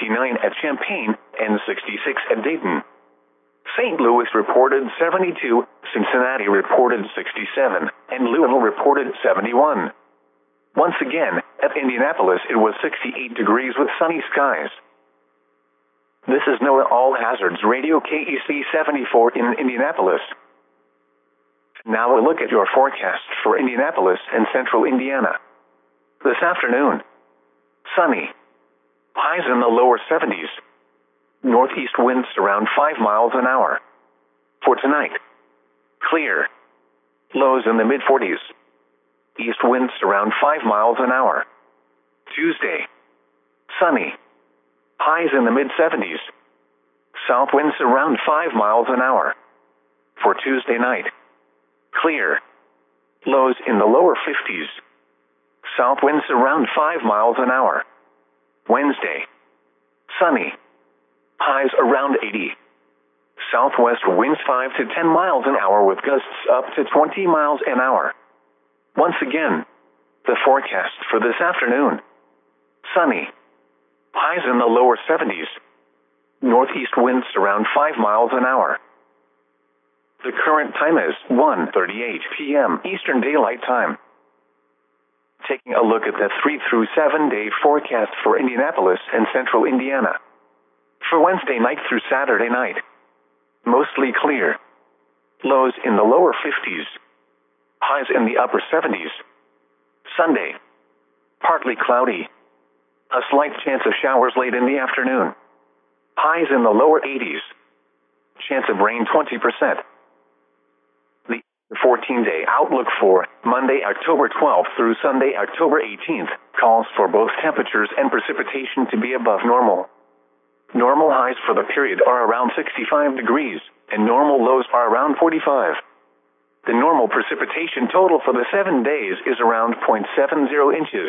69 at Champaign, and 66 at Dayton. St. Louis reported 72, Cincinnati reported 67, and Louisville reported 71. Once again, at Indianapolis it was 68 degrees with sunny skies. This is NOAA All Hazards Radio KEC 74 in Indianapolis. Now a look at your forecast for Indianapolis and central Indiana. This afternoon, sunny. Highs in the lower 70s. Northeast winds around 5 miles an hour. For tonight, clear. Lows in the mid-40s. East winds around 5 miles an hour. Tuesday, sunny. Highs in the mid-70s. South winds around 5 miles an hour. For Tuesday night, clear. Lows in the lower 50s. South winds around 5 miles an hour. Wednesday, sunny. Highs around 80. Southwest winds 5 to 10 miles an hour with gusts up to 20 miles an hour. Once again, the forecast for this afternoon. Sunny. Highs in the lower 70s. Northeast winds around 5 miles an hour. The current time is 1:38 p.m. Eastern Daylight Time. Taking a look at the 3 through 7 day forecast for Indianapolis and central Indiana. For Wednesday night through Saturday night, mostly clear. Lows in the lower 50s. Highs in the upper 70s. Sunday, partly cloudy. A slight chance of showers late in the afternoon. Highs in the lower 80s. Chance of rain 20%. The 14-day outlook for Monday, October 12th through Sunday, October 18th calls for both temperatures and precipitation to be above normal. Normal highs for the period are around 65 degrees, and normal lows are around 45. The normal precipitation total for the 7 days is around 0.70 inches.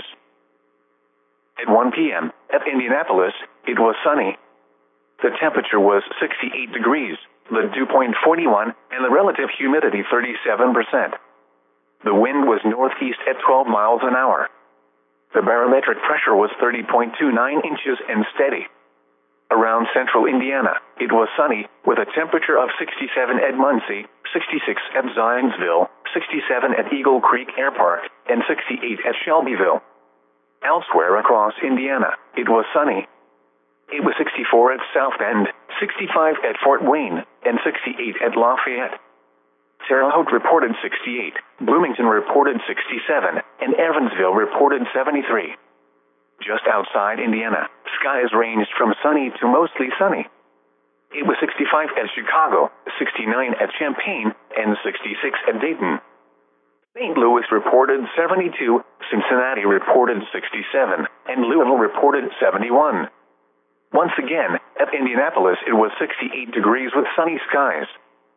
At 1 p.m., at Indianapolis, it was sunny. The temperature was 68 degrees, the dew point 41, and the relative humidity 37%. The wind was northeast at 12 miles an hour. The barometric pressure was 30.29 inches and steady. Around central Indiana, it was sunny, with a temperature of 67 at Muncie, 66 at Zionsville, 67 at Eagle Creek Air Park, and 68 at Shelbyville. Elsewhere across Indiana, it was sunny. It was 64 at South Bend, 65 at Fort Wayne, and 68 at Lafayette. Terre Haute reported 68, Bloomington reported 67, and Evansville reported 73. Just outside Indiana, skies ranged from sunny to mostly sunny. It was 65 at Chicago, 69 at Champaign, and 66 at Dayton. St. Louis reported 72, Cincinnati reported 67, and Louisville reported 71. Once again, at Indianapolis it was 68 degrees with sunny skies.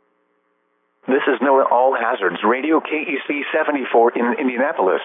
This is NOAA All Hazards Radio KEC 74 in Indianapolis.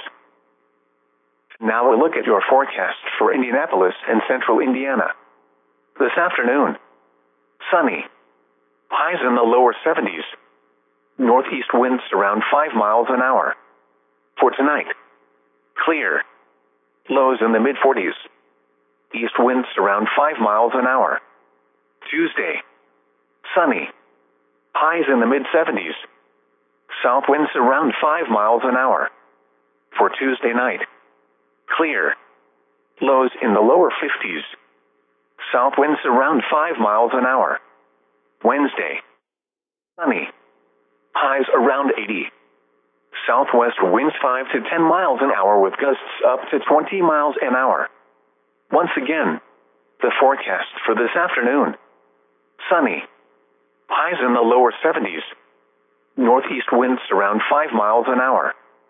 Now a look at your forecast for Indianapolis and central Indiana. This afternoon, sunny. Highs in the lower 70s. Northeast winds around 5 miles an hour. For tonight, clear. Lows in the mid-40s. East winds around 5 miles an hour. Tuesday, sunny. Highs in the mid-70s. South winds around 5 miles an hour. For Tuesday night, clear. Lows in the lower 50s. South winds around 5 miles an hour. Wednesday, sunny. Highs around 80. Southwest winds 5 to 10 miles an hour with gusts up to 20 miles an hour. Once again, the forecast for this afternoon. Sunny. Highs in the lower 70s. Northeast winds around 5 miles an hour.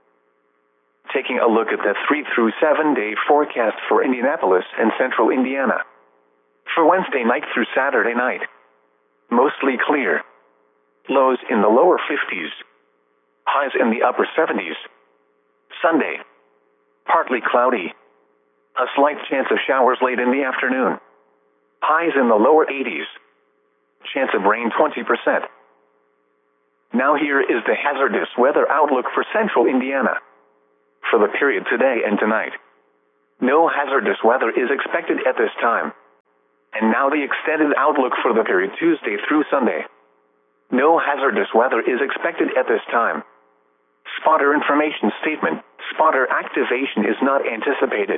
Taking a look at the 3 through 7 day forecast for Indianapolis and central Indiana. For Wednesday night through Saturday night, mostly clear. Lows in the lower 50s. Highs in the upper 70s. Sunday, partly cloudy. A slight chance of showers late in the afternoon. Highs in the lower 80s. Chance of rain 20%. Now here is the hazardous weather outlook for central Indiana. For the period today and tonight, no hazardous weather is expected at this time. And now the extended outlook for the period Tuesday through Sunday. No hazardous weather is expected at this time. Spotter information statement. Spotter activation is not anticipated.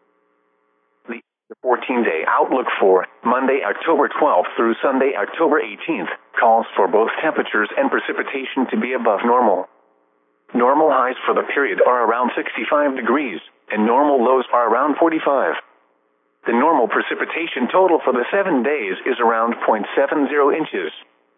The 14-day outlook for Monday, October 12th through Sunday, October 18th calls for both temperatures and precipitation to be above normal. Normal highs for the period are around 65 degrees, and normal lows are around 45. The normal precipitation total for the 7 days is around 0.70 inches.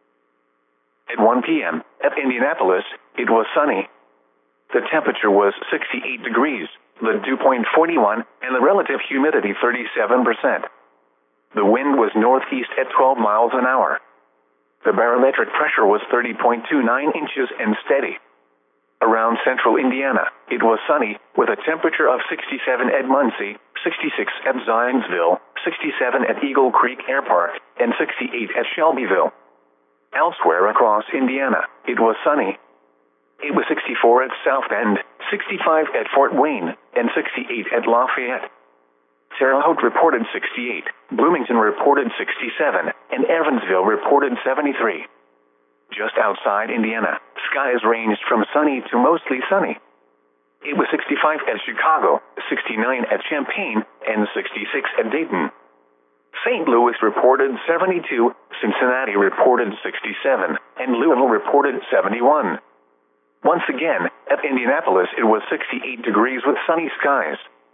At 1 p.m. at Indianapolis, it was sunny. The temperature was 68 degrees, the dew point 41, and the relative humidity 37%. The wind was northeast at 12 miles an hour. The barometric pressure was 30.29 inches and steady. Around central Indiana, it was sunny, with a temperature of 67 at Muncie, 66 at Zionsville, 67 at Eagle Creek Air Park, and 68 at Shelbyville. Elsewhere across Indiana, it was sunny. It was 64 at South Bend, 65 at Fort Wayne, and 68 at Lafayette. Terre Haute reported 68, Bloomington reported 67, and Evansville reported 73. Just outside Indiana, skies ranged from sunny to mostly sunny. It was 65 at Chicago, 69 at Champaign, and 66 at Dayton. St. Louis reported 72, Cincinnati reported 67, and Louisville reported 71. Once again, at Indianapolis it was 68 degrees with sunny skies.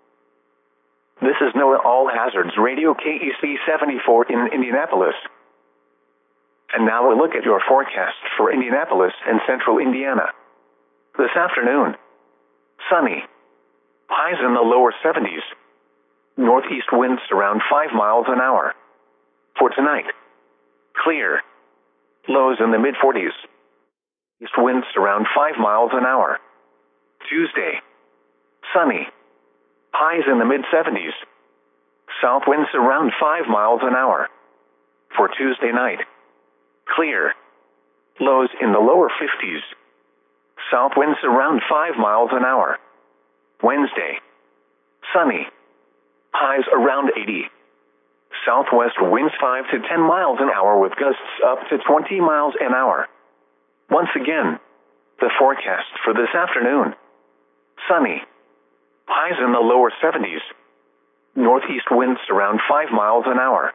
This is NOAA All Hazards Radio KEC 74 in Indianapolis. And now a look at your forecast for Indianapolis and central Indiana. This afternoon, sunny. Highs in the lower 70s. Northeast winds around 5 miles an hour. For tonight, clear. Lows in the mid-40s. East winds around 5 miles an hour. Tuesday, sunny. Highs in the mid-70s. South winds around 5 miles an hour. For Tuesday night, clear. Lows in the lower 50s. South winds around 5 miles an hour. Wednesday, sunny. Highs around 80. Southwest winds 5 to 10 miles an hour with gusts up to 20 miles an hour. Once again, the forecast for this afternoon. Sunny. Highs in the lower 70s. Northeast winds around 5 miles an hour.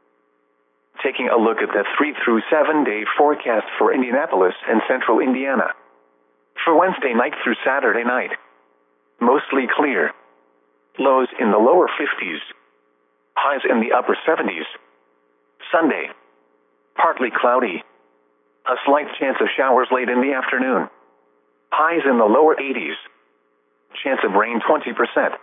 Taking a look at the 3 through 7 day forecast for Indianapolis and central Indiana. For Wednesday night through Saturday night, mostly clear. Lows in the lower 50s. Highs in the upper 70s. Sunday, partly cloudy. A slight chance of showers late in the afternoon. Highs in the lower 80s. Chance of rain 20%.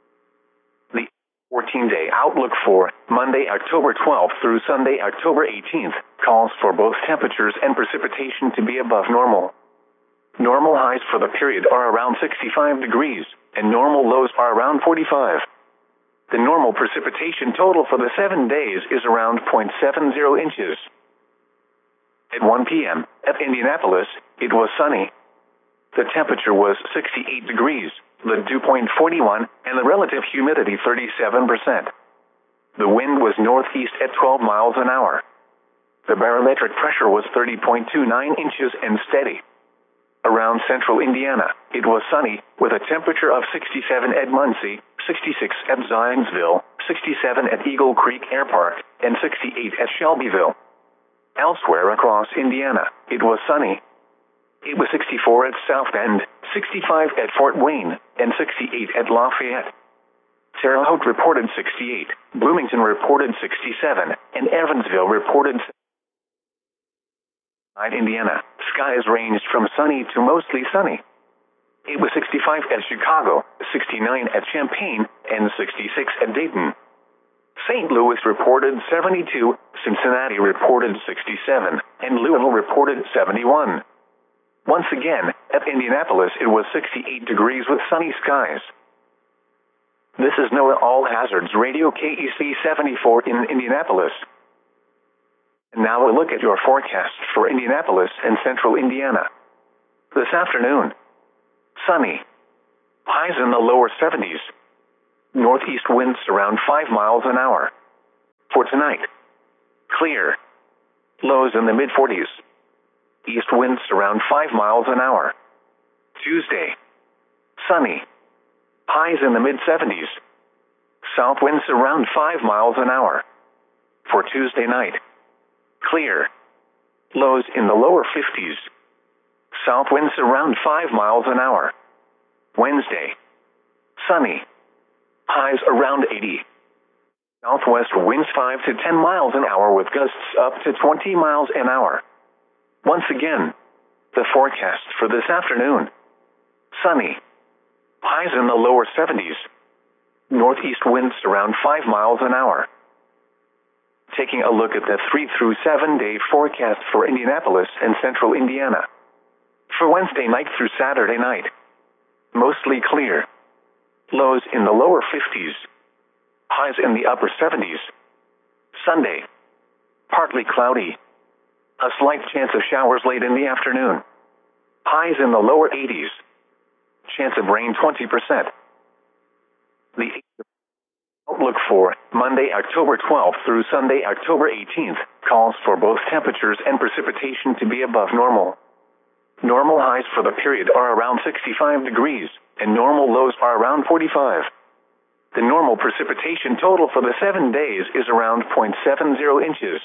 The 14-day outlook for Monday, October 12th through Sunday, October 18th calls for both temperatures and precipitation to be above normal. Normal highs for the period are around 65 degrees, and normal lows are around 45. The normal precipitation total for the 7 days is around 0.70 inches. At 1 p.m. at Indianapolis, it was sunny. The temperature was 68 degrees, the dew point 41, and the relative humidity 37%. The wind was northeast at 12 miles an hour. The barometric pressure was 30.29 inches and steady. Around central Indiana, it was sunny, with a temperature of 67 at Muncie, 66 at Zionsville, 67 at Eagle Creek Air Park, and 68 at Shelbyville. Elsewhere across Indiana, it was sunny. It was 64 at South Bend, 65 at Fort Wayne, and 68 at Lafayette. Terre Haute reported 68, Bloomington reported 67, and Evansville reported 69. Indiana, skies ranged from sunny to mostly sunny. It was 65 at Chicago, 69 at Champaign, and 66 at Dayton. St. Louis reported 72, Cincinnati reported 67, and Louisville reported 71. Once again, at Indianapolis it was 68 degrees with sunny skies. This is NOAA All Hazards Radio KEC 74 in Indianapolis. And now a look at your forecast for Indianapolis and central Indiana. This afternoon, sunny. Highs in the lower 70s. Northeast winds around 5 miles an hour. For tonight, clear. Lows in the mid-40s. East winds around 5 miles an hour. Tuesday, sunny. Highs in the mid-70s. South winds around 5 miles an hour. For Tuesday night, clear. Lows in the lower 50s. South winds around 5 miles an hour. Wednesday, sunny. Highs around 80. Southwest winds 5 to 10 miles an hour with gusts up to 20 miles an hour. Once again, the forecast for this afternoon. Sunny. Highs in the lower 70s. Northeast winds around 5 miles an hour. Taking a look at the 3 through 7 day forecast for Indianapolis and central Indiana. For Wednesday night through Saturday night, mostly clear. Lows in the lower 50s. Highs in the upper 70s. Sunday, partly cloudy. A slight chance of showers late in the afternoon. Highs in the lower 80s. Chance of rain 20%. The outlook for Monday, October 12th through Sunday, October 18th calls for both temperatures and precipitation to be above normal. Normal highs for the period are around 65 degrees, and normal lows are around 45. The normal precipitation total for the 7 days is around 0.70 inches.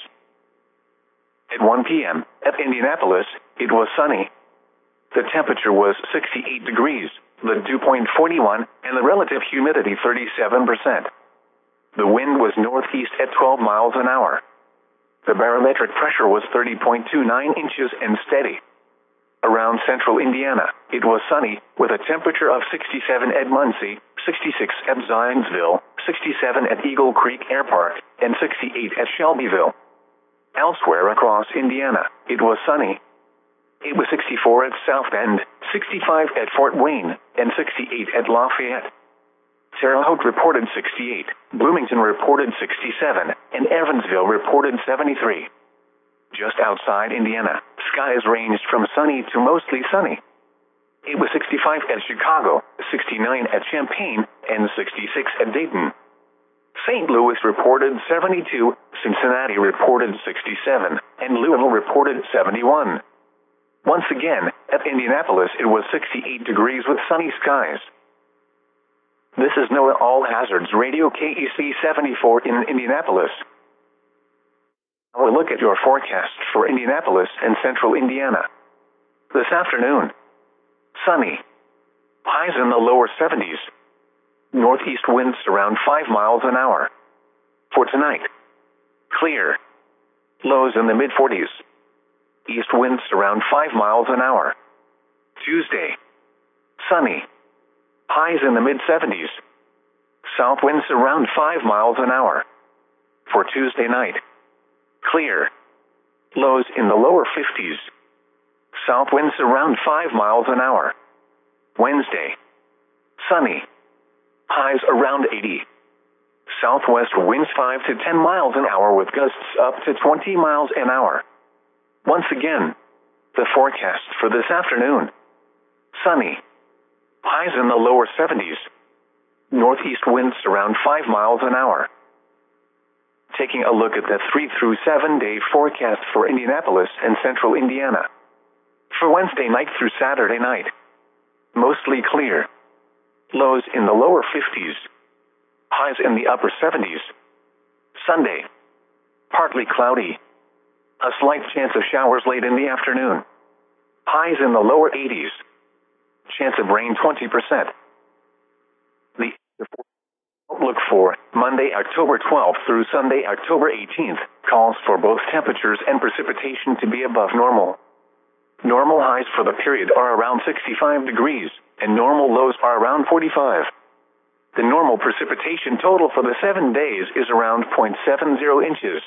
At 1 p.m. at Indianapolis, it was sunny. The temperature was 68 degrees, the dew point 41, and the relative humidity 37%. The wind was northeast at 12 miles an hour. The barometric pressure was 30.29 inches and steady. Around central Indiana, it was sunny, with a temperature of 67 at Muncie, 66 at Zionsville, 67 at Eagle Creek Air Park, and 68 at Shelbyville. Elsewhere across Indiana, it was sunny. It was 64 at South Bend, 65 at Fort Wayne, and 68 at Lafayette. Terre Haute reported 68, Bloomington reported 67, and Evansville reported 73. Just outside Indiana, skies ranged from sunny to mostly sunny. It was 65 at Chicago, 69 at Champaign, and 66 at Dayton. St. Louis reported 72, Cincinnati reported 67, and Louisville reported 71. Once again, at Indianapolis it was 68 degrees with sunny skies. This is NOAA All Hazards Radio KEC 74 in Indianapolis. Now we'll look at your forecast for Indianapolis and central Indiana. This afternoon, sunny. Highs in the lower 70s. Northeast winds around 5 miles an hour. For tonight, clear. Lows in the mid-40s. East winds around 5 miles an hour. Tuesday, sunny. Highs in the mid-70s. South winds around 5 miles an hour. For Tuesday night, clear. Lows in the lower 50s. South winds around 5 miles an hour. Wednesday, sunny. Highs around 80. Southwest winds 5 to 10 miles an hour with gusts up to 20 miles an hour. Once again, the forecast for this afternoon. Sunny. Highs in the lower 70s. Northeast winds around 5 miles an hour. Taking a look at the 3 through 7 day forecast for Indianapolis and central Indiana. For Wednesday night through Saturday night, mostly clear. Lows in the lower 50s. Highs in the upper 70s. Sunday, partly cloudy. A slight chance of showers late in the afternoon. Highs in the lower 80s. Chance of rain 20%. The outlook for Monday, October 12th through Sunday, October 18th calls for both temperatures and precipitation to be above normal. Normal highs for the period are around 65 degrees, and normal lows are around 45. The normal precipitation total for the 7 days is around 0.70 inches.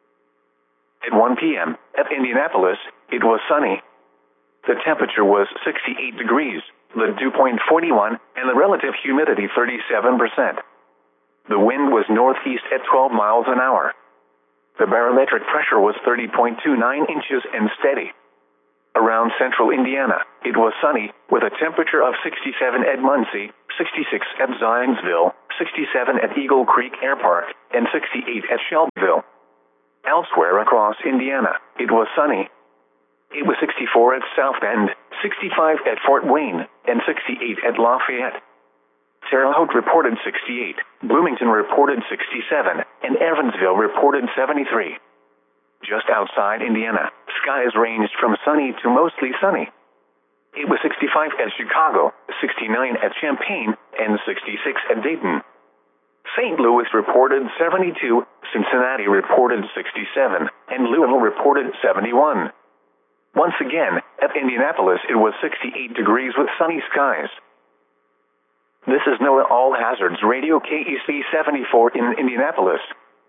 At 1 p.m. at Indianapolis, it was sunny. The temperature was 68 degrees, the dew point 41, and the relative humidity 37%. The wind was northeast at 12 miles an hour. The barometric pressure was 30.29 inches and steady. Around central Indiana, it was sunny, with a temperature of 67 at Muncie, 66 at Zionsville, 67 at Eagle Creek Air Park, and 68 at Shelbyville. Elsewhere across Indiana, it was sunny. It was 64 at South Bend, 65 at Fort Wayne, and 68 at Lafayette. Terre Haute reported 68, Bloomington reported 67, and Evansville reported 73. Just outside Indiana, skies ranged from sunny to mostly sunny. It was 65 at Chicago, 69 at Champaign, and 66 at Dayton. St. Louis reported 72, Cincinnati reported 67, and Louisville reported 71. Once again, at Indianapolis it was 68 degrees with sunny skies. This is NOAA All Hazards Radio KEC 74 in Indianapolis.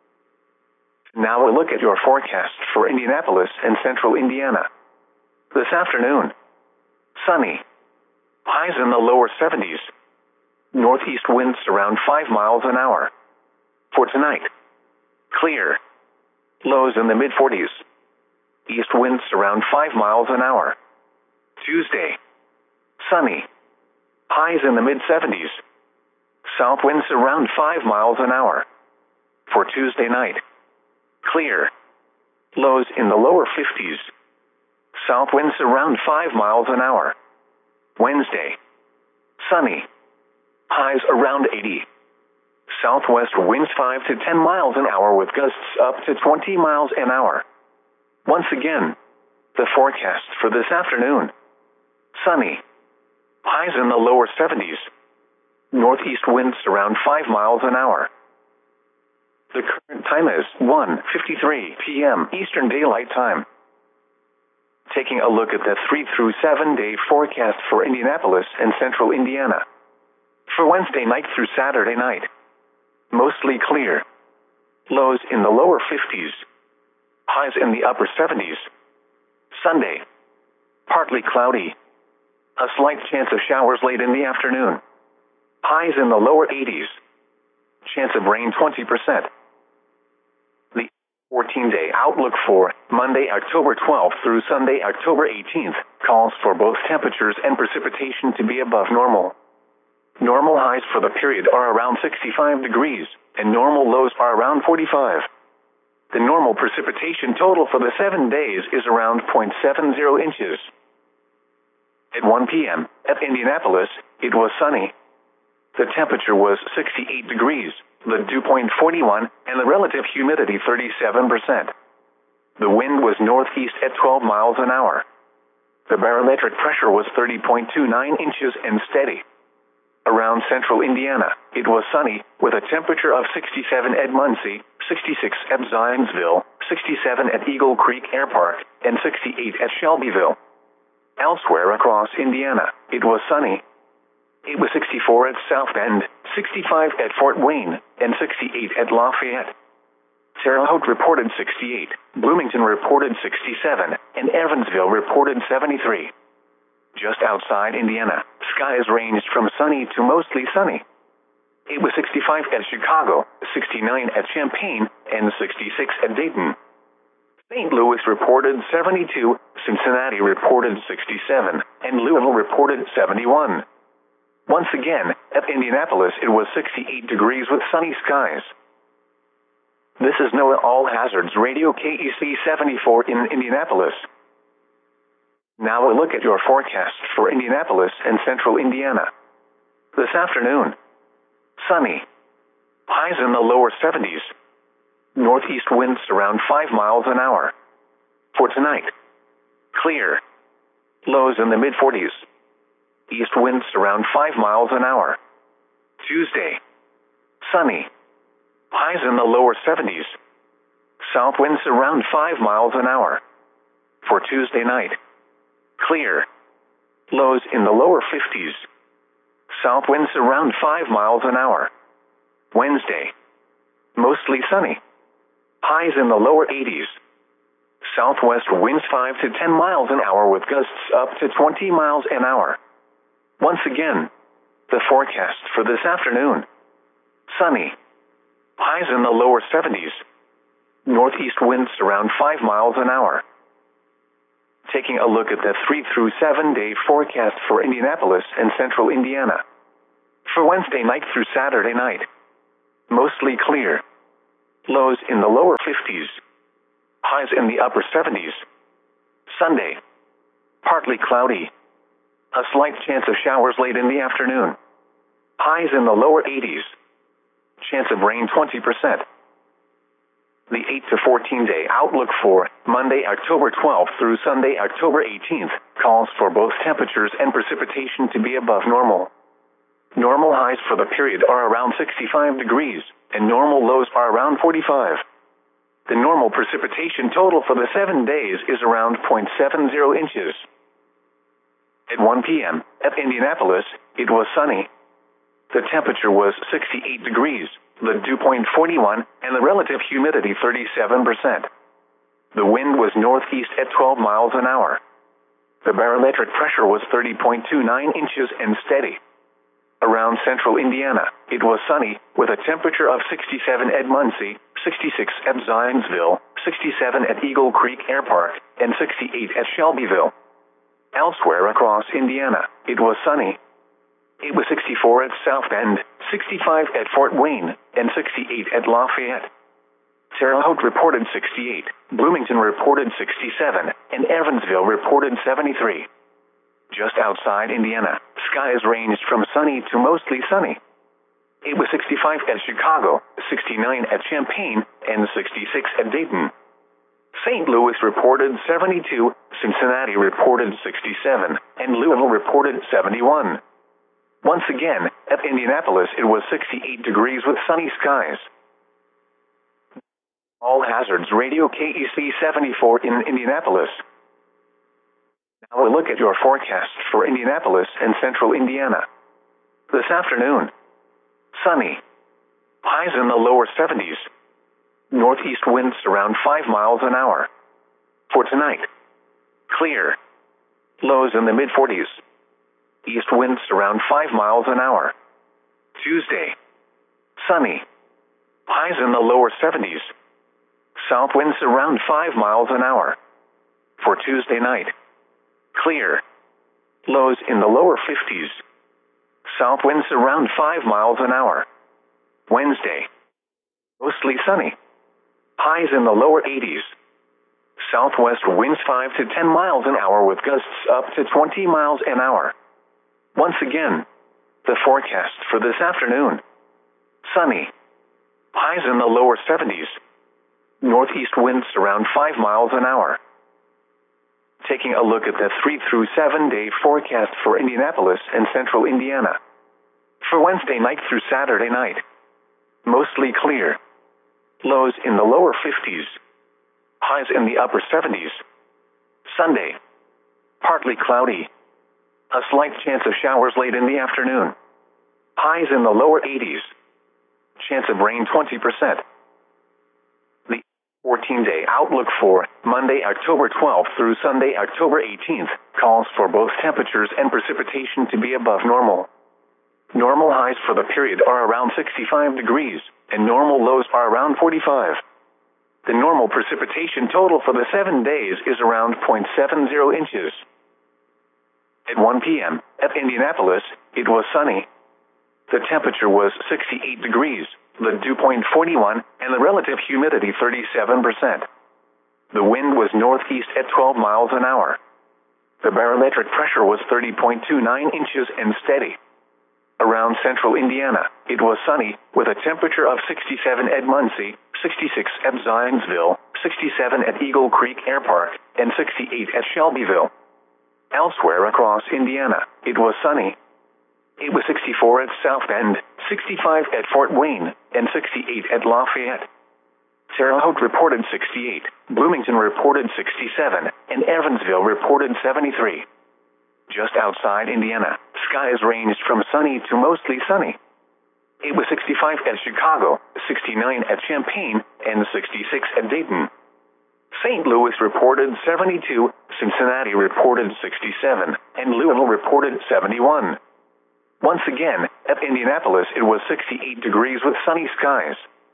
Now a look at your forecast for Indianapolis and central Indiana. This afternoon, sunny. Highs in the lower 70s. Northeast winds around 5 miles an hour. For tonight, clear. Lows in the mid-40s. East winds around 5 miles an hour. Tuesday, sunny. Highs in the mid-70s. South winds around 5 miles an hour. For Tuesday night, clear. Lows in the lower 50s. South winds around 5 miles an hour. Wednesday, sunny. Highs around 80. Southwest winds 5 to 10 miles an hour with gusts up to 20 miles an hour. Once again, the forecast for this afternoon. Sunny. Highs in the lower 70s. Northeast winds around 5 miles an hour. The current time is 1:53 p.m. Eastern Daylight Time. Taking a look at the 3 through 7 day forecast for Indianapolis and central Indiana. For Wednesday night through Saturday night, mostly clear. Lows in the lower 50s. Highs in the upper 70s. Sunday, partly cloudy. A slight chance of showers late in the afternoon. Highs in the lower 80s. Chance of rain 20%. The 14-day outlook for Monday, October 12th through Sunday, October 18th calls for both temperatures and precipitation to be above normal. Normal highs for the period are around 65 degrees, and normal lows are around 45. The normal precipitation total for the 7 days is around 0.70 inches. At 1 p.m., at Indianapolis, it was sunny. The temperature was 68 degrees, the dew point 41, and the relative humidity 37%. The wind was northeast at 12 miles an hour. The barometric pressure was 30.29 inches and steady. Around central Indiana, it was sunny, with a temperature of 67 at Muncie, 66 at Zionsville, 67 at Eagle Creek Air Park, and 68 at Shelbyville. Elsewhere across Indiana, it was sunny. It was 64 at South Bend, 65 at Fort Wayne, and 68 at Lafayette. Terre Haute reported 68, Bloomington reported 67, and Evansville reported 73. Just outside Indiana, skies ranged from sunny to mostly sunny. It was 65 at Chicago, 69 at Champaign, and 66 at Dayton. St. Louis reported 72, Cincinnati reported 67, and Louisville reported 71. Once again, at Indianapolis it was 68 degrees with sunny skies. This is NOAA All Hazards Radio KEC 74 in Indianapolis. Now a look at your forecast for Indianapolis and central Indiana. This afternoon, sunny. Highs in the lower 70s. Northeast winds around 5 miles an hour. For tonight, clear. Lows in the mid-40s. East winds around 5 miles an hour. Tuesday, sunny. Highs in the lower 70s. South winds around 5 miles an hour. For Tuesday night, clear. Lows in the lower 50s. South winds around 5 miles an hour. Wednesday, mostly sunny. Highs in the lower 80s. Southwest winds 5 to 10 miles an hour with gusts up to 20 miles an hour. Once again, the forecast for this afternoon. Sunny. Highs in the lower 70s. Northeast winds around 5 miles an hour. Taking a look at the 3 through 7 day forecast for Indianapolis and central Indiana. For Wednesday night through Saturday night, mostly clear. Lows in the lower 50s. Highs in the upper 70s. Sunday, partly cloudy. A slight chance of showers late in the afternoon. Highs in the lower 80s. Chance of rain 20%. The 8 to 14 day outlook for Monday, October 12th through Sunday, October 18th calls for both temperatures and precipitation to be above normal. Normal highs for the period are around 65 degrees, and normal lows are around 45. The normal precipitation total for the 7 days is around 0.70 inches. At 1 p.m. at Indianapolis, it was sunny. The temperature was 68 degrees, the dew point 41, and the relative humidity 37%. The wind was northeast at 12 miles an hour. The barometric pressure was 30.29 inches and steady. Around central Indiana, it was sunny, with a temperature of 67 at Muncie, 66 at Zionsville, 67 at Eagle Creek Air Park, and 68 at Shelbyville. Elsewhere across Indiana, it was sunny. It was 64 at South Bend, 65 at Fort Wayne, and 68 at Lafayette. Terre Haute reported 68, Bloomington reported 67, and Evansville reported 73. Just outside Indiana, skies ranged from sunny to mostly sunny. It was 65 at Chicago, 69 at Champaign, and 66 at Dayton. St. Louis reported 72, Cincinnati reported 67, and Louisville reported 71. Once again, at Indianapolis it was 68 degrees with sunny skies. All Hazards Radio KEC 74 in Indianapolis. Now a look at your forecast for Indianapolis and central Indiana. This afternoon, sunny. Highs in the lower 70s. Northeast winds around 5 miles an hour. For tonight, clear. Lows in the mid-40s. East winds around 5 miles an hour. Tuesday, sunny. Highs in the lower 70s. South winds around 5 miles an hour. For Tuesday night, clear. Lows in the lower 50s. South winds around 5 miles an hour. Wednesday, mostly sunny. Highs in the lower 80s. Southwest winds 5 to 10 miles an hour with gusts up to 20 miles an hour. Once again, the forecast for this afternoon. Sunny. Highs in the lower 70s. Northeast winds around 5 miles an hour. Taking a look at the 3 through 7 day forecast for Indianapolis and central Indiana. For Wednesday night through Saturday night, mostly clear. Lows in the lower 50s. Highs in the upper 70s. Sunday, partly cloudy. A slight chance of showers late in the afternoon. Highs in the lower 80s. Chance of rain 20%. The 14-day outlook for Monday, October 12th through Sunday, October 18th calls for both temperatures and precipitation to be above normal. Normal highs for the period are around 65 degrees, and normal lows are around 45. The normal precipitation total for the 7 days is around 0.70 inches. At 1 p.m. at Indianapolis, it was sunny. The temperature was 68 degrees, the dew point 41, and the relative humidity 37%. The wind was northeast at 12 miles an hour. The barometric pressure was 30.29 inches and steady. Around central Indiana, it was sunny, with a temperature of 67 at Muncie, 66 at Zionsville, 67 at Eagle Creek Air Park, and 68 at Shelbyville. Elsewhere across Indiana, it was sunny. It was 64 at South Bend, 65 at Fort Wayne, and 68 at Lafayette. Terre Haute reported 68, Bloomington reported 67, and Evansville reported 73. Just outside Indiana, skies ranged from sunny to mostly sunny. It was 65 at Chicago, 69 at Champaign, and 66 at Dayton. St. Louis reported 72, Cincinnati reported 67, and Louisville reported 71. Once again, at Indianapolis it was 68 degrees with sunny skies.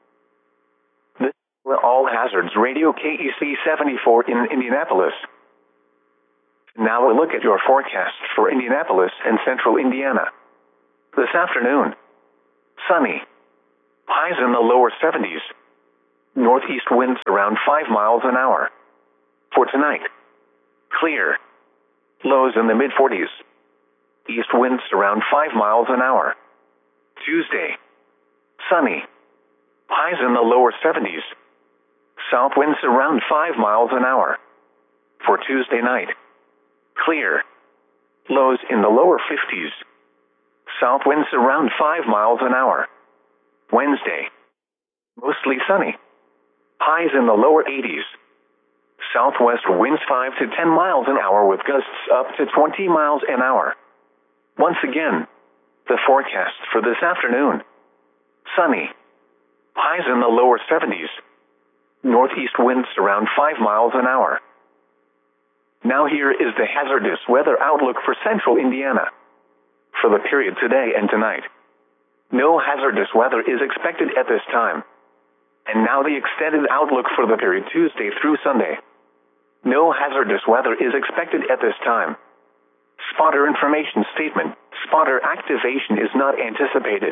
This is All Hazards Radio KEC 74 in Indianapolis. Now a look at your forecast for Indianapolis and central Indiana. This afternoon, sunny. Highs in the lower 70s. Northeast winds around 5 miles an hour. For tonight, clear. Lows in the mid-40s. East winds around 5 miles an hour. Tuesday, sunny. Highs in the lower 70s. South winds around 5 miles an hour. For Tuesday night, clear. Lows in the lower 50s. South winds around 5 miles an hour. Wednesday, mostly sunny. Highs in the lower 80s. Southwest winds 5 to 10 miles an hour with gusts up to 20 miles an hour. Once again, the forecast for this afternoon. Sunny. Highs in the lower 70s. Northeast winds around 5 miles an hour. Now here is the hazardous weather outlook for central Indiana. For the period today and tonight, no hazardous weather is expected at this time. And now the extended outlook for the period Tuesday through Sunday. No hazardous weather is expected at this time. Spotter information statement. Spotter activation is not anticipated.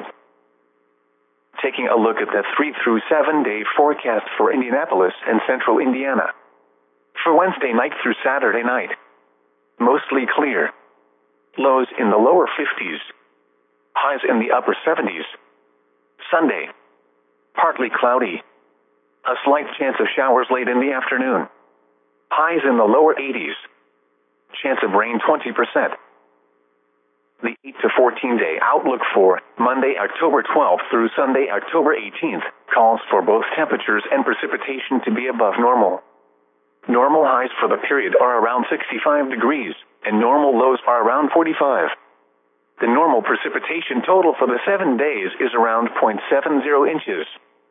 Taking a look at the 3 through 7 day forecast for Indianapolis and central Indiana. For Wednesday night through Saturday night, mostly clear. Lows in the lower 50s. Highs in the upper 70s. Sunday, partly cloudy. A slight chance of showers late in the afternoon. Highs in the lower 80s. Chance of rain 20%. The 8 to 14 day outlook for Monday, October 12th through Sunday, October 18th calls for both temperatures and precipitation to be above normal. Normal highs for the period are around 65 degrees, and normal lows are around 45. The normal precipitation total for the 7 days is around 0.70 inches.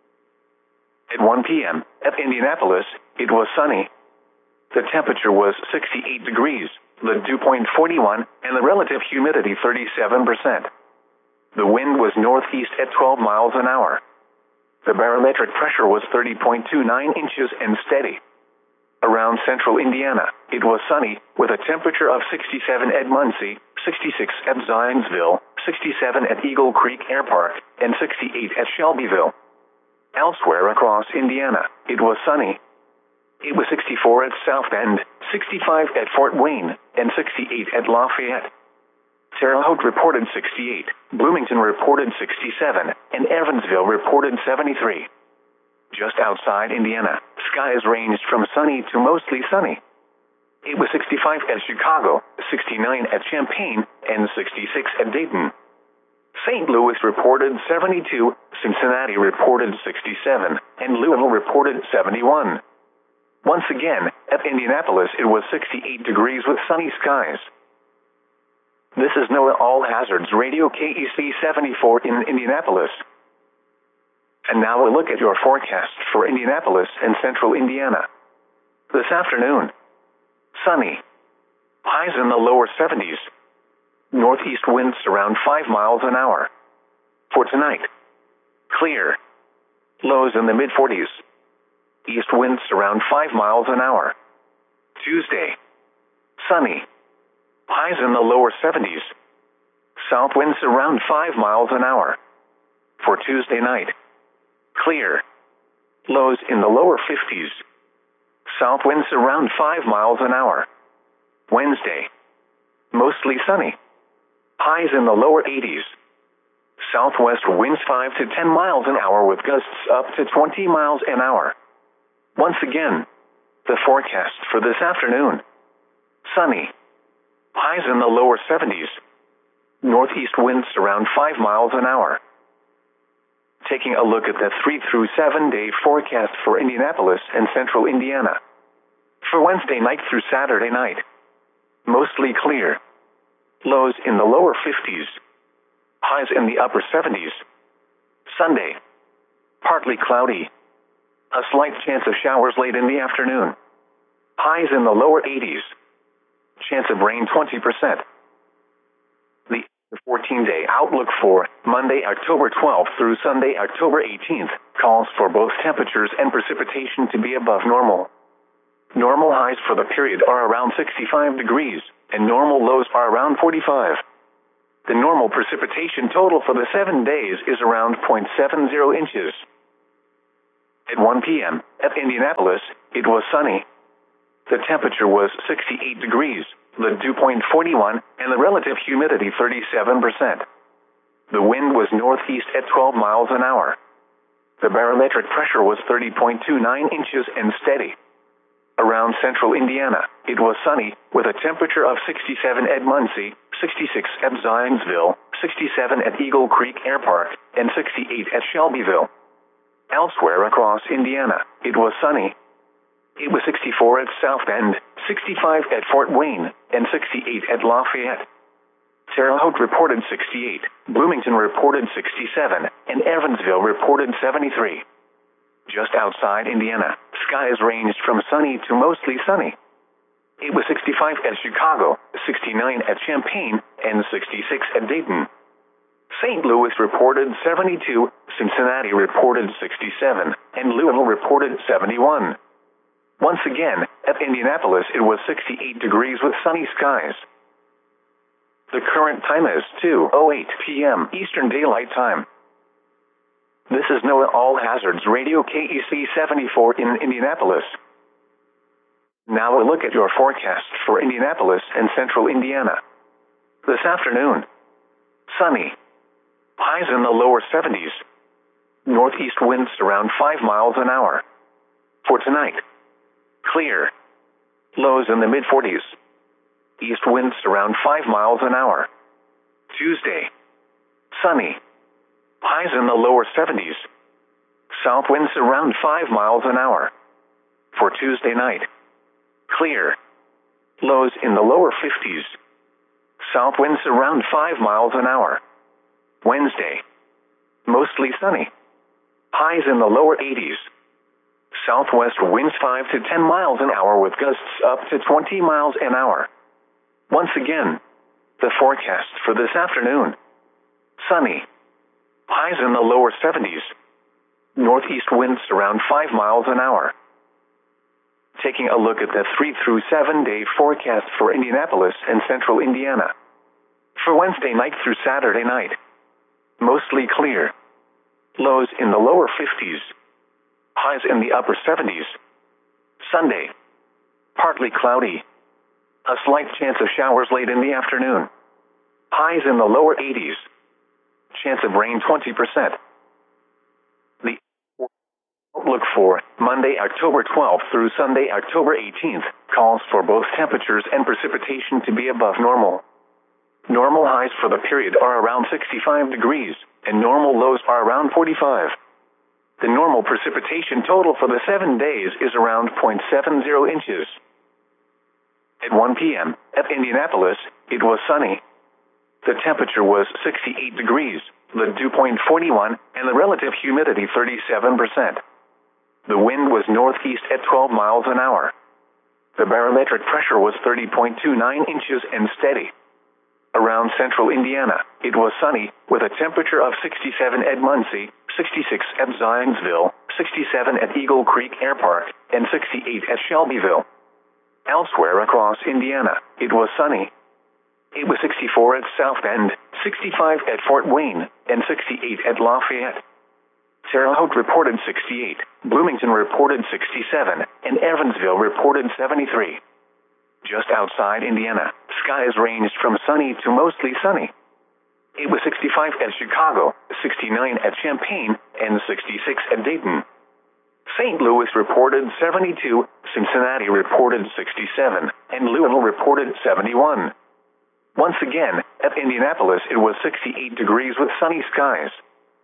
At 1 p.m. at Indianapolis, it was sunny. The temperature was 68 degrees, the dew point 41, and the relative humidity 37%. The wind was northeast at 12 miles an hour. The barometric pressure was 30.29 inches and steady. Around central Indiana, it was sunny, with a temperature of 67 at Muncie, 66 at Zionsville, 67 at Eagle Creek Air Park, and 68 at Shelbyville. Elsewhere across Indiana, it was sunny. It was 64 at South Bend, 65 at Fort Wayne, and 68 at Lafayette. Terre Haute reported 68, Bloomington reported 67, and Evansville reported 73. Just outside Indiana, skies ranged from sunny to mostly sunny. It was 65 at Chicago, 69 at Champaign, and 66 at Dayton. St. Louis reported 72, Cincinnati reported 67, and Louisville reported 71. Once again, at Indianapolis it was 68 degrees with sunny skies. This is NOAA All Hazards Radio KEC 74 in Indianapolis. And now a look at your forecast for Indianapolis and central Indiana. This afternoon, sunny. Highs in the lower 70s. Northeast winds around 5 miles an hour. For tonight, clear. Lows in the mid-40s. East winds around 5 miles an hour. Tuesday, sunny. Highs in the lower 70s. South winds around 5 miles an hour. For Tuesday night, clear. Lows in the lower 50s. South winds around 5 miles an hour. Wednesday, mostly sunny. Highs in the lower 80s. Southwest winds 5 to 10 miles an hour with gusts up to 20 miles an hour. Once again, the forecast for this afternoon. Sunny. Highs in the lower 70s. Northeast winds around 5 miles an hour. Taking a look at the 3 through 7 day forecast for Indianapolis and central Indiana. For Wednesday night through Saturday night, mostly clear. Lows in the lower 50s. Highs in the upper 70s. Sunday, partly cloudy. A slight chance of showers late in the afternoon. Highs in the lower 80s. Chance of rain 20%. The 14-day outlook for Monday, October 12th through Sunday, October 18th calls for both temperatures and precipitation to be above normal. Normal highs for the period are around 65 degrees, and normal lows are around 45. The normal precipitation total for the 7 days is around 0.70 inches. At 1 p.m. at Indianapolis, it was sunny. The temperature was 68 degrees, the dew point 41, and the relative humidity 37%. The wind was northeast at 12 miles an hour. The barometric pressure was 30.29 inches and steady. Around central Indiana, it was sunny, with a temperature of 67 at Muncie, 66 at Zionsville, 67 at Eagle Creek Air Park, and 68 at Shelbyville. Elsewhere across Indiana, it was sunny. It was 64 at South Bend, 65 at Fort Wayne, and 68 at Lafayette. Terre Haute reported 68, Bloomington reported 67, and Evansville reported 73. Just outside Indiana, skies ranged from sunny to mostly sunny. It was 65 at Chicago, 69 at Champaign, and 66 at Dayton. St. Louis reported 72, Cincinnati reported 67, and Louisville reported 71. Once again, at Indianapolis it was 68 degrees with sunny skies. The current time is 2:08 p.m. Eastern Daylight Time. This is NOAA All Hazards Radio KEC 74 in Indianapolis. Now a look at your forecast for Indianapolis and central Indiana. This afternoon, sunny. Highs in the lower 70s. Northeast winds around 5 miles an hour. For tonight, clear. Lows in the mid-40s. East winds around 5 miles an hour. Tuesday, sunny. Highs in the lower 70s. South winds around 5 miles an hour. For Tuesday night, clear. Lows in the lower 50s. South winds around 5 miles an hour. Wednesday, mostly sunny. Highs in the lower 80s. Southwest winds 5 to 10 miles an hour with gusts up to 20 miles an hour. Once again, the forecast for this afternoon. Sunny. Highs in the lower 70s. Northeast winds around 5 miles an hour. Taking a look at the 3 through 7 day forecast for Indianapolis and central Indiana. For Wednesday night through Saturday night, mostly clear. Lows in the lower 50s. Highs in the upper 70s. Sunday, partly cloudy. A slight chance of showers late in the afternoon. Highs in the lower 80s. Chance of rain 20%. The outlook for Monday, October 12th through Sunday, October 18th calls for both temperatures and precipitation to be above normal. Normal highs for the period are around 65 degrees, and normal lows are around 45. The normal precipitation total for the 7 days is around 0.70 inches. At 1 p.m. at Indianapolis, it was sunny. The temperature was 68 degrees, the dew point 41, and the relative humidity 37%. The wind was northeast at 12 miles an hour. The barometric pressure was 30.29 inches and steady. Around central Indiana, it was sunny, with a temperature of 67 at Muncie, 66 at Zionsville, 67 at Eagle Creek Air Park, and 68 at Shelbyville. Elsewhere across Indiana, it was sunny. It was 64 at South Bend, 65 at Fort Wayne, and 68 at Lafayette. Terre Haute reported 68, Bloomington reported 67, and Evansville reported 73. Just outside Indiana, skies ranged from sunny to mostly sunny. It was 65 at Chicago, 69 at Champaign, and 66 at Dayton. St. Louis reported 72, Cincinnati reported 67, and Louisville reported 71. Once again, at Indianapolis it was 68 degrees with sunny skies.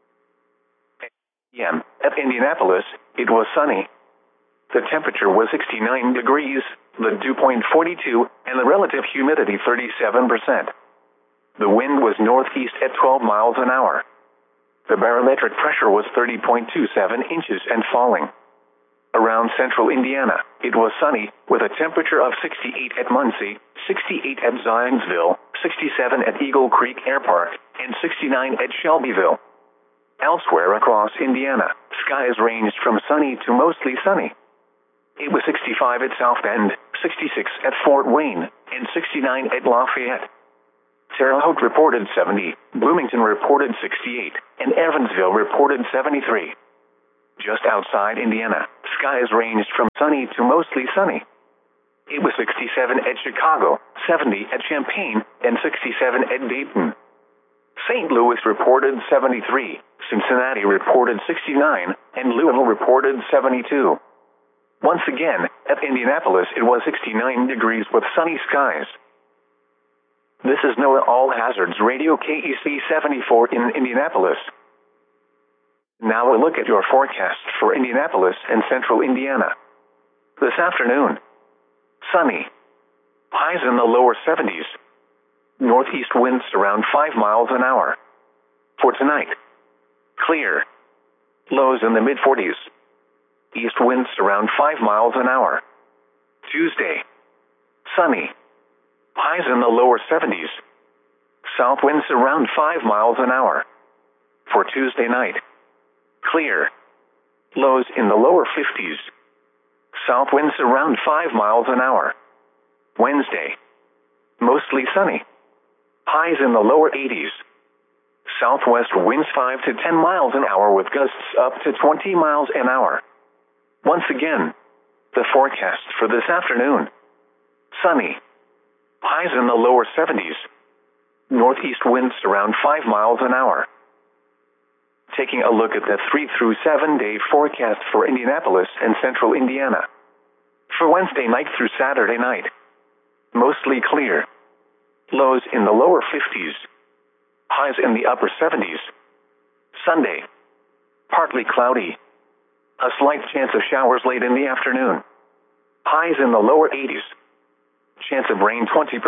At Indianapolis, it was sunny. The temperature was 69 degrees, the dew point 42, and the relative humidity 37%. The wind was northeast at 12 miles an hour. The barometric pressure was 30.27 inches and falling. Around central Indiana, it was sunny, with a temperature of 68 at Muncie, 68 at Zionsville, 67 at Eagle Creek Air Park, and 69 at Shelbyville. Elsewhere across Indiana, skies ranged from sunny to mostly sunny. It was 65 at South Bend, 66 at Fort Wayne, and 69 at Lafayette. Terre Haute reported 70, Bloomington reported 68, and Evansville reported 73. Just outside Indiana, skies ranged from sunny to mostly sunny. It was 67 at Chicago, 70 at Champaign, and 67 at Dayton. St. Louis reported 73, Cincinnati reported 69, and Louisville reported 72. Once again, at Indianapolis it was 69 degrees with sunny skies. This is NOAA All Hazards Radio KEC 74 in Indianapolis. Now a look at your forecast for Indianapolis and central Indiana. This afternoon, sunny. Highs in the lower 70s. Northeast winds around 5 miles an hour. For tonight, clear. Lows in the mid-40s. East winds around 5 miles an hour. Tuesday, sunny. Highs in the lower 70s. South winds around 5 miles an hour. For Tuesday night, clear. Lows in the lower 50s. South winds around 5 miles an hour. Wednesday, mostly sunny. Highs in the lower 80s. Southwest winds 5 to 10 miles an hour with gusts up to 20 miles an hour. Once again, the forecast for this afternoon. Sunny. Highs in the lower 70s. Northeast winds around 5 miles an hour. Taking a look at the 3 through 7 day forecast for Indianapolis and central Indiana. For Wednesday night through Saturday night, mostly clear. Lows in the lower 50s. Highs in the upper 70s. Sunday, partly cloudy. A slight chance of showers late in the afternoon. Highs in the lower 80s. Chance of rain 20%.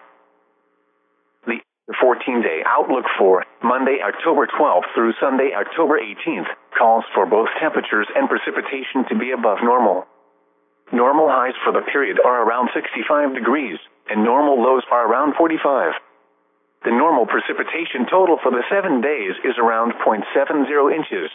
The 14-day outlook for Monday, October 12th through Sunday, October 18th calls for both temperatures and precipitation to be above normal. Normal highs for the period are around 65 degrees, and normal lows are around 45. The normal precipitation total for the 7 days is around 0.70 inches.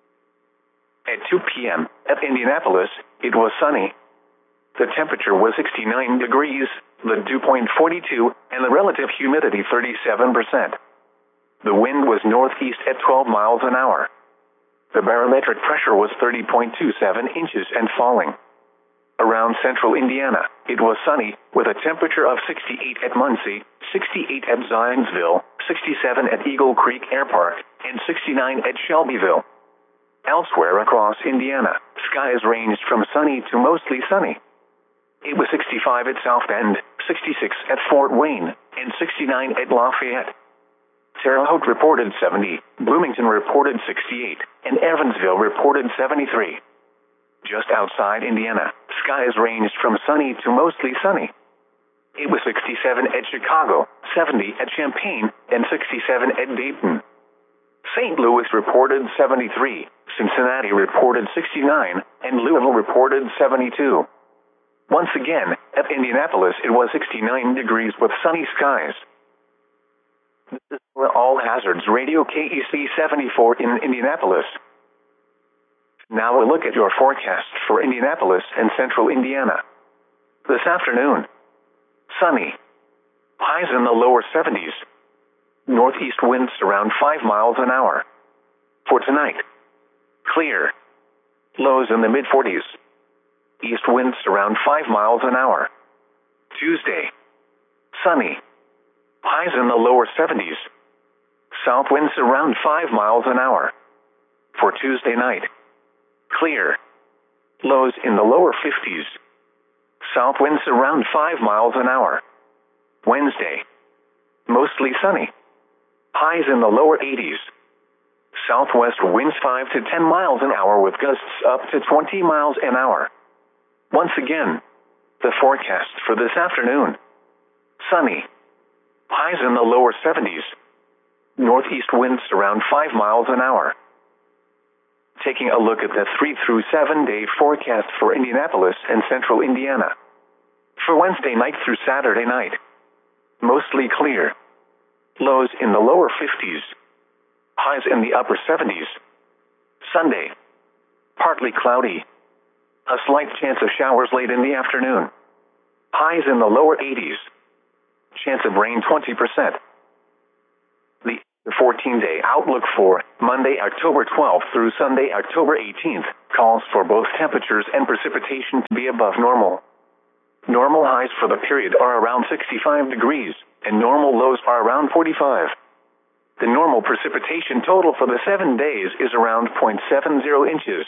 At 2 p.m. at Indianapolis, it was sunny. The temperature was 69 degrees, the dew point 42, and the relative humidity 37%. The wind was northeast at 12 miles an hour. The barometric pressure was 30.27 inches and falling. Around central Indiana, it was sunny, with a temperature of 68 at Muncie, 68 at Zionsville, 67 at Eagle Creek Air Park, and 69 at Shelbyville. Elsewhere across Indiana, skies ranged from sunny to mostly sunny. It was 65 at South Bend, 66 at Fort Wayne, and 69 at Lafayette. Terre Haute reported 70, Bloomington reported 68, and Evansville reported 73. Just outside Indiana, skies ranged from sunny to mostly sunny. It was 67 at Chicago, 70 at Champaign, and 67 at Dayton. St. Louis reported 73, Cincinnati reported 69, and Louisville reported 72. Once again, at Indianapolis it was 69 degrees with sunny skies. This is All Hazards Radio KEC 74 in Indianapolis. Now a look at your forecast for Indianapolis and central Indiana. This afternoon, sunny. Highs in the lower 70s. Northeast winds around 5 miles an hour. For tonight, clear. Lows in the mid-40s. East winds around 5 miles an hour. Tuesday, sunny. Highs in the lower 70s. South winds around 5 miles an hour. For Tuesday night, clear. Lows in the lower 50s. South winds around 5 miles an hour. Wednesday, mostly sunny. Highs in the lower 80s. Southwest winds 5 to 10 miles an hour with gusts up to 20 miles an hour. Once again, the forecast for this afternoon. Sunny. Highs in the lower 70s. Northeast winds around 5 miles an hour. Taking a look at the 3 through 7 day forecast for Indianapolis and central Indiana. For Wednesday night through Saturday night, mostly clear. Lows in the lower 50s. Highs in the upper 70s. Sunday, partly cloudy. A slight chance of showers late in the afternoon. Highs in the lower 80s. Chance of rain 20%. The 14-day outlook for Monday, October 12th through Sunday, October 18th, calls for both temperatures and precipitation to be above normal. Normal highs for the period are around 65 degrees, and normal lows are around 45. The normal precipitation total for the 7 days is around 0.70 inches.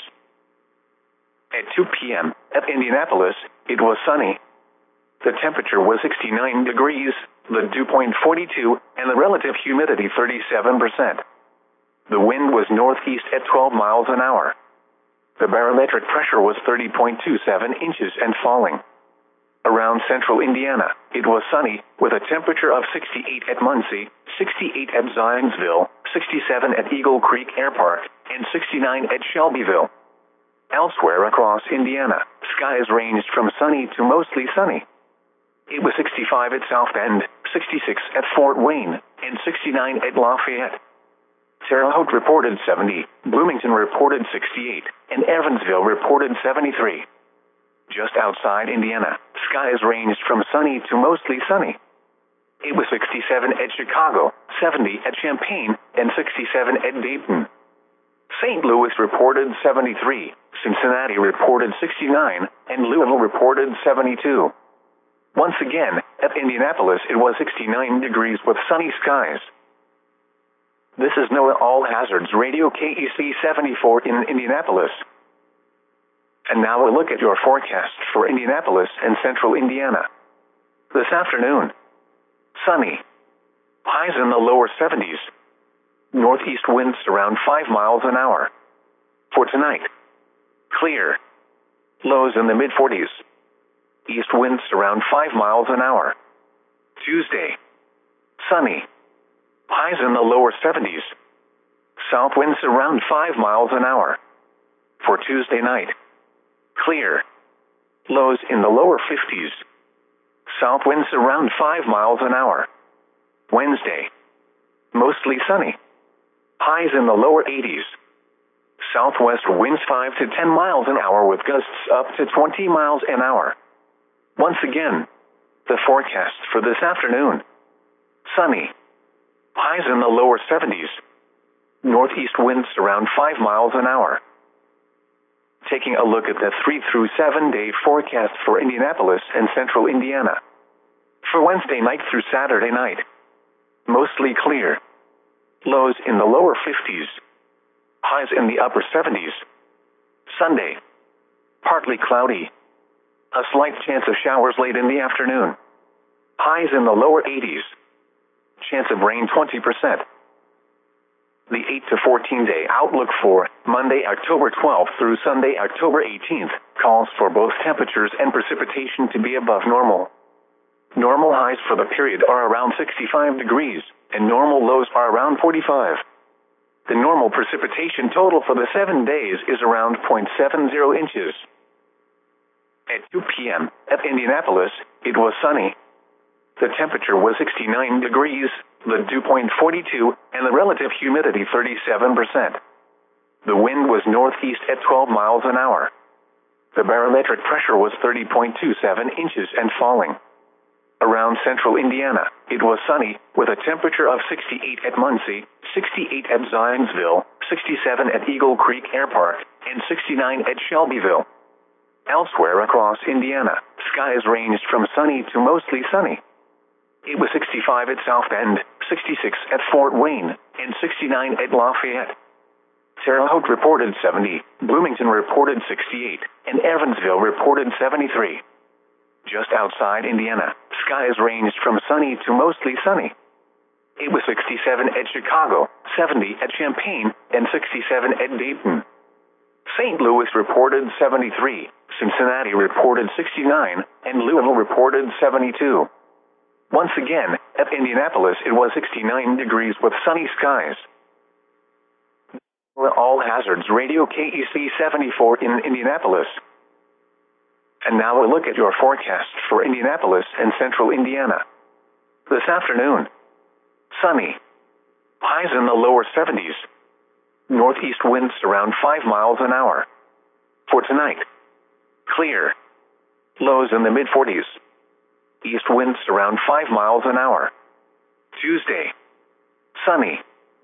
At 2 p.m. at Indianapolis, it was sunny. The temperature was 69 degrees, the dew point 42, and the relative humidity 37%. The wind was northeast at 12 miles an hour. The barometric pressure was 30.27 inches and falling. Around central Indiana, it was sunny, with a temperature of 68 at Muncie, 68 at Zionsville, 67 at Eagle Creek Air Park, and 69 at Shelbyville. Elsewhere across Indiana, skies ranged from sunny to mostly sunny. It was 65 at South Bend, 66 at Fort Wayne, and 69 at Lafayette. Terre Haute reported 70, Bloomington reported 68, and Evansville reported 73. Just outside Indiana, skies ranged from sunny to mostly sunny. It was 67 at Chicago, 70 at Champaign, and 67 at Dayton. St. Louis reported 73, Cincinnati reported 69, and Louisville reported 72. Once again, at Indianapolis it was 69 degrees with sunny skies. This is NOAA All Hazards Radio KEC 74 in Indianapolis. And now a look at your forecast for Indianapolis and central Indiana. This afternoon, sunny. Highs in the lower 70s. Northeast winds around 5 miles an hour. For tonight, clear. Lows in the mid-40s. East winds around 5 miles an hour. Tuesday, sunny. Highs in the lower 70s. South winds around 5 miles an hour. For Tuesday night, clear. Lows in the lower 50s. South winds around 5 miles an hour. Wednesday, mostly sunny. Highs in the lower 80s. Southwest winds 5 to 10 miles an hour with gusts up to 20 miles an hour. Once again, the forecast for this afternoon. Sunny. Highs in the lower 70s. Northeast winds around 5 miles an hour. Taking a look at the 3 through 7 day forecast for Indianapolis and central Indiana. For Wednesday night through Saturday night, mostly clear. Lows in the lower 50s. Highs in the upper 70s. Sunday, partly cloudy. A slight chance of showers late in the afternoon. Highs in the lower 80s. Chance of rain 20%. The 8 to 14 day outlook for Monday, October 12th through Sunday, October 18th, calls for both temperatures and precipitation to be above normal. Normal highs for the period are around 65 degrees, and normal lows are around 45. The normal precipitation total for the 7 days is around 0.70 inches. At 2 p.m. at Indianapolis, it was sunny. The temperature was 69 degrees, the dew point 42, and the relative humidity 37%. The wind was northeast at 12 miles an hour. The barometric pressure was 30.27 inches and falling. Around central Indiana, it was sunny, with a temperature of 68 at Muncie, 68 at Zionsville, 67 at Eagle Creek Air Park, and 69 at Shelbyville. Elsewhere across Indiana, skies ranged from sunny to mostly sunny. It was 65 at South Bend, 66 at Fort Wayne, and 69 at Lafayette. Terre Haute reported 70, Bloomington reported 68, and Evansville reported 73. Just outside Indiana, skies ranged from sunny to mostly sunny. It was 67 at Chicago, 70 at Champaign, and 67 at Dayton. St. Louis reported 73, Cincinnati reported 69, and Louisville reported 72. Once again, at Indianapolis it was 69 degrees with sunny skies. All Hazards Radio KEC 74 in Indianapolis. And now a look at your forecast for Indianapolis and central Indiana. This afternoon, sunny. Highs in the lower 70s. Northeast winds around 5 miles an hour. For tonight, clear. Lows in the mid-40s. East winds around 5 miles an hour. Tuesday, sunny.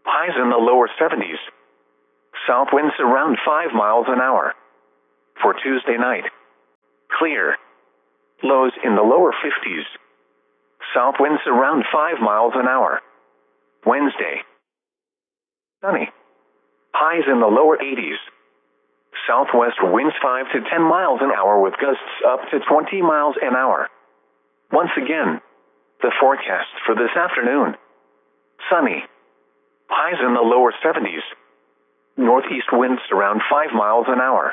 Highs in the lower 70s. South winds around 5 miles an hour. For Tuesday night, clear. Lows in the lower 50s. South winds around 5 miles an hour. Wednesday, sunny. Highs in the lower 80s. Southwest winds 5 to 10 miles an hour with gusts up to 20 miles an hour. Once again, the forecast for this afternoon. Sunny. Highs in the lower 70s. Northeast winds around 5 miles an hour.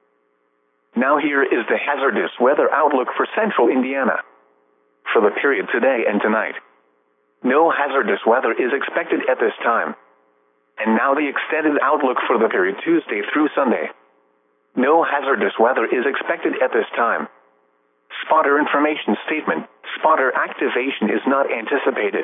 Now here is the hazardous weather outlook for central Indiana. For the period today and tonight, no hazardous weather is expected at this time. And now the extended outlook for the period Tuesday through Sunday. No hazardous weather is expected at this time. Spotter information statement. Spotter activation is not anticipated.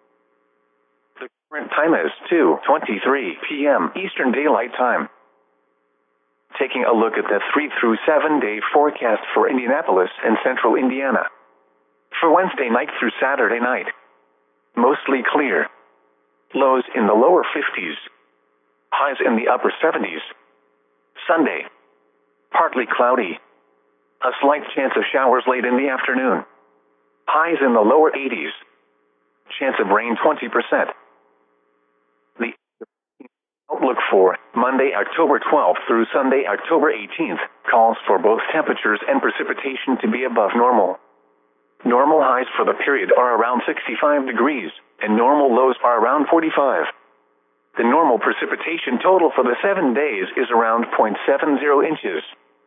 The current time is 2:23 p.m. Eastern Daylight Time. Taking a look at the 3 through 7 day forecast for Indianapolis and central Indiana. For Wednesday night through Saturday night, mostly clear. Lows in the lower 50s. Highs in the upper 70s. Sunday, partly cloudy. A slight chance of showers late in the afternoon. Highs in the lower 80s. Chance of rain 20%. The outlook for Monday, October 12th through Sunday, October 18th calls for both temperatures and precipitation to be above normal. Normal highs for the period are around 65 degrees, and normal lows are around 45. The normal precipitation total for the 7 days is around 0.70 inches.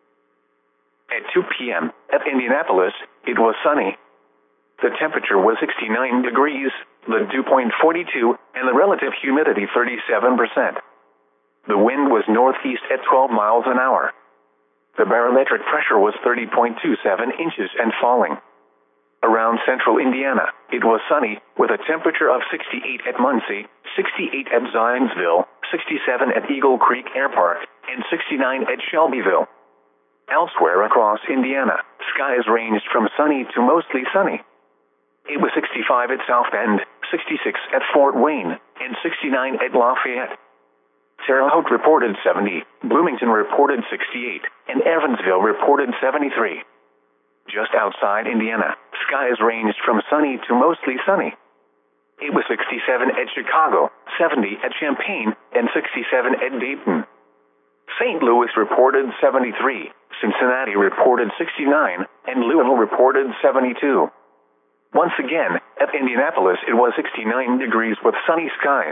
At 2 p.m. at Indianapolis, it was sunny. The temperature was 69 degrees, the dew point 42, and the relative humidity 37%. The wind was northeast at 12 miles an hour. The barometric pressure was 30.27 inches and falling. Around central Indiana, it was sunny, with a temperature of 68 at Muncie, 68 at Zionsville, 67 at Eagle Creek Air Park, and 69 at Shelbyville. Elsewhere across Indiana, skies ranged from sunny to mostly sunny. It was 65 at South Bend, 66 at Fort Wayne, and 69 at Lafayette. Terre Haute reported 70, Bloomington reported 68, and Evansville reported 73. Just outside Indiana, skies ranged from sunny to mostly sunny. It was 67 at Chicago, 70 at Champaign, and 67 at Dayton. St. Louis reported 73, Cincinnati reported 69, and Louisville reported 72. Once again, at Indianapolis it was 69 degrees with sunny skies.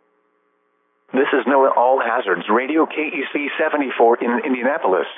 This is NOAA All Hazards Radio KEC 74 in Indianapolis.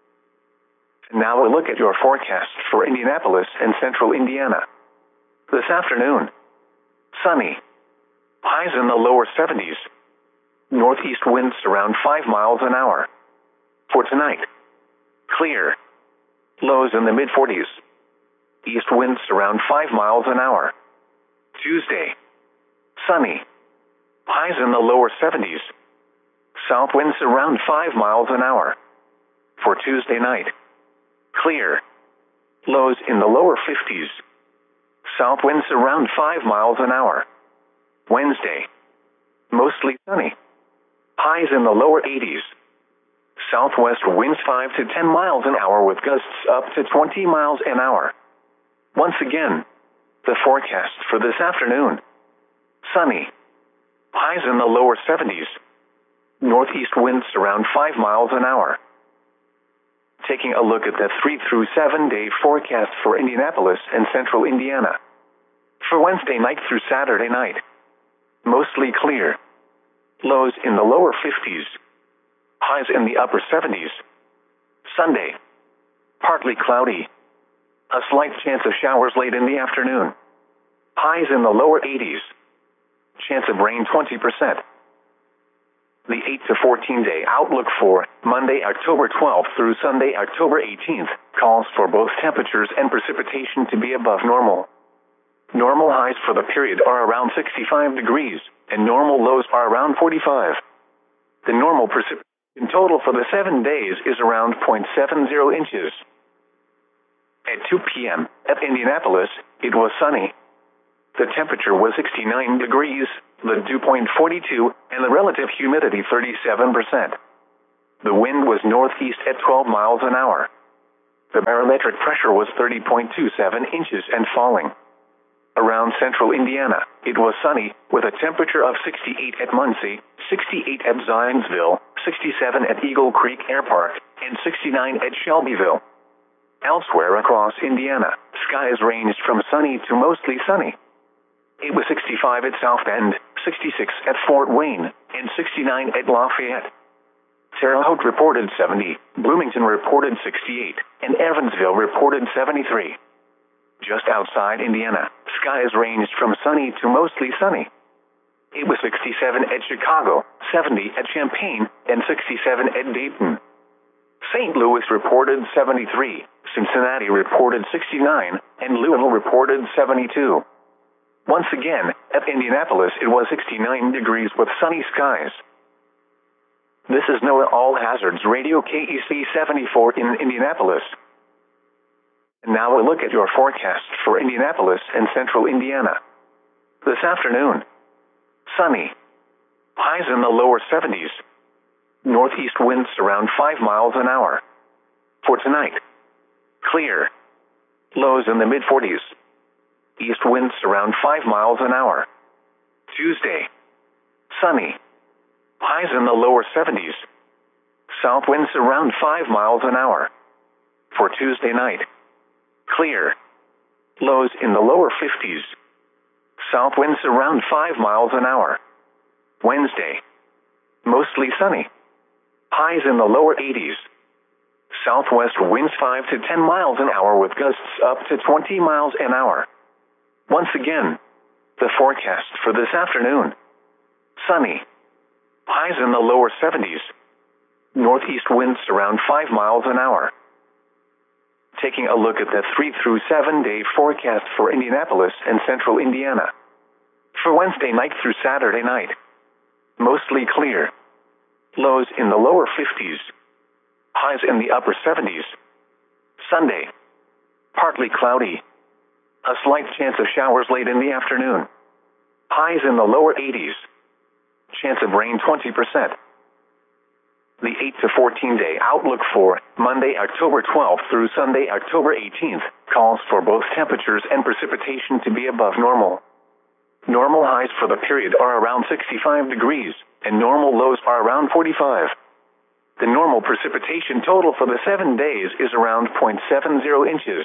Now a look at your forecast for Indianapolis and central Indiana. This afternoon, sunny. Highs in the lower 70s. Northeast winds around 5 miles an hour. For tonight, clear. Lows in the mid-40s. East winds around 5 miles an hour. Tuesday, sunny. Highs in the lower 70s. South winds around 5 miles an hour. For Tuesday night, clear. Lows in the lower 50s. South winds around 5 miles an hour. Wednesday, mostly sunny. Highs in the lower 80s. Southwest winds 5 to 10 miles an hour with gusts up to 20 miles an hour. Once again, the forecast for this afternoon. Sunny. Highs in the lower 70s. Northeast winds around 5 miles an hour. Taking a look at the 3 through 7 day forecast for Indianapolis and central Indiana. For Wednesday night through Saturday night, mostly clear. Lows in the lower 50s. Highs in the upper 70s. Sunday, partly cloudy. A slight chance of showers late in the afternoon. Highs in the lower 80s. Chance of rain 20%. The 8 to 14 day outlook for Monday, October 12th through Sunday, October 18th calls for both temperatures and precipitation to be above normal. Normal highs for the period are around 65 degrees, and normal lows are around 45. The normal precipitation total for the 7 days is around 0.70 inches. At 2 p.m. at Indianapolis, it was sunny. The temperature was 69 degrees, the dew point 42, and the relative humidity 37%. The wind was northeast at 12 miles an hour. The barometric pressure was 30.27 inches and falling. Around central Indiana, it was sunny, with a temperature of 68 at Muncie, 68 at Zionsville, 67 at Eagle Creek Air Park, and 69 at Shelbyville. Elsewhere across Indiana, skies ranged from sunny to mostly sunny. It was 65 at South Bend, 66 at Fort Wayne, and 69 at Lafayette. Terre Haute reported 70, Bloomington reported 68, and Evansville reported 73. Just outside Indiana, skies ranged from sunny to mostly sunny. It was 67 at Chicago, 70 at Champaign, and 67 at Dayton. St. Louis reported 73, Cincinnati reported 69, and Louisville reported 72. Once again, at Indianapolis it was 69 degrees with sunny skies. This is NOAA All Hazards Radio KEC 74 in Indianapolis. And now a look at your forecast for Indianapolis and central Indiana. This afternoon, sunny. Highs in the lower 70s. Northeast winds around 5 miles an hour. For tonight, clear. Lows in the mid-40s. East winds around 5 miles an hour. Tuesday, sunny. Highs in the lower 70s. South winds around 5 miles an hour. For Tuesday night, clear. Lows in the lower 50s. South winds around 5 miles an hour. Wednesday, mostly sunny. Highs in the lower 80s. Southwest winds 5 to 10 miles an hour with gusts up to 20 miles an hour. Once again, the forecast for this afternoon. Sunny. Highs in the lower 70s. Northeast winds around 5 miles an hour. Taking a look at the 3 through 7 day forecast for Indianapolis and central Indiana. For Wednesday night through Saturday night, mostly clear. Lows in the lower 50s. Highs in the upper 70s. Sunday, partly cloudy. A slight chance of showers late in the afternoon. Highs in the lower 80s. Chance of rain 20%. The 8 to 14 day outlook for Monday, October 12th through Sunday, October 18th calls for both temperatures and precipitation to be above normal. Normal highs for the period are around 65 degrees, and normal lows are around 45. The normal precipitation total for the 7 days is around 0.70 inches.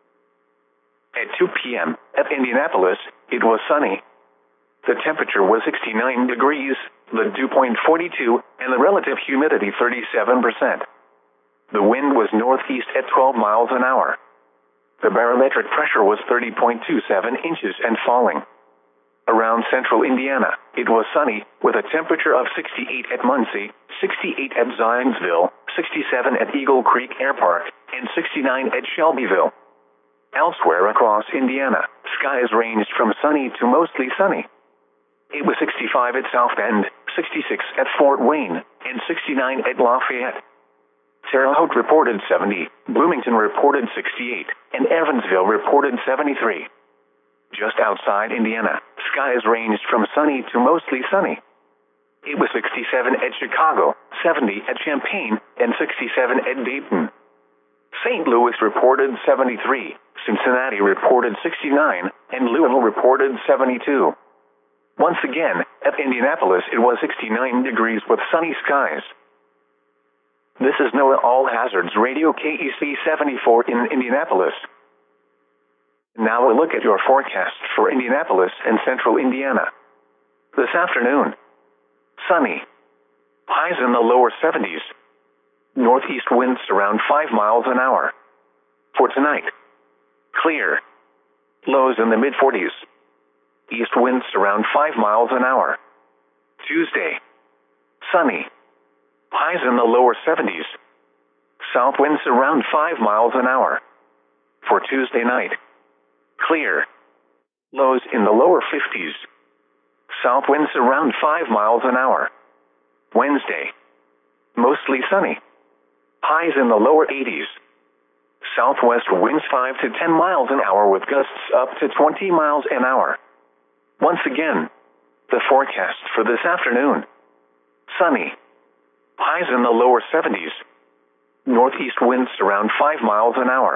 At 2 p.m. at Indianapolis, it was sunny. The temperature was 69 degrees, the dew point 42, and the relative humidity 37%. The wind was northeast at 12 miles an hour. The barometric pressure was 30.27 inches and falling. Around central Indiana, it was sunny, with a temperature of 68 at Muncie, 68 at Zionsville, 67 at Eagle Creek Air Park, and 69 at Shelbyville. Elsewhere across Indiana, skies ranged from sunny to mostly sunny. It was 65 at South Bend, 66 at Fort Wayne, and 69 at Lafayette. Terre Haute reported 70, Bloomington reported 68, and Evansville reported 73. Just outside Indiana, skies ranged from sunny to mostly sunny. It was 67 at Chicago, 70 at Champaign, and 67 at Dayton. St. Louis reported 73, Cincinnati reported 69, and Louisville reported 72. Once again, at Indianapolis it was 69 degrees with sunny skies. This is NOAA All Hazards Radio KEC 74 in Indianapolis. Now a look at your forecast for Indianapolis and central Indiana. This afternoon, sunny. Highs in the lower 70s. Northeast winds around 5 miles an hour. For tonight, clear. Lows in the mid-40s. East winds around 5 miles an hour. Tuesday, sunny. Highs in the lower 70s. South winds around 5 miles an hour. For Tuesday night, clear. Lows in the lower 50s. South winds around 5 miles an hour. Wednesday, mostly sunny. Highs in the lower 80s. Southwest winds 5 to 10 miles an hour with gusts up to 20 miles an hour. Once again, the The forecast for this afternoon. Sunny. Highs in the lower 70s. Northeast winds around 5 miles an hour.